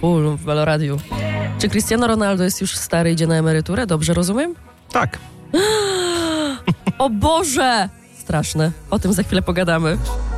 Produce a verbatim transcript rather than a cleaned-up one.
U, w Meloradiu. Czy Cristiano Ronaldo jest już stary, idzie na emeryturę? Dobrze rozumiem? Tak. O Boże! Straszne. O tym za chwilę pogadamy.